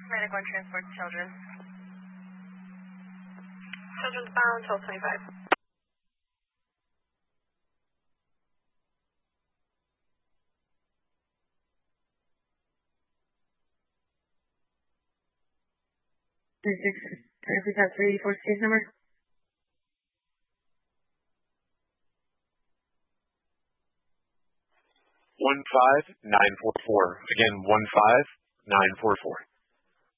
Medic 1 transport children. Children's bound, 1225. Can I please have 384 case number? 15944. Again, 15944.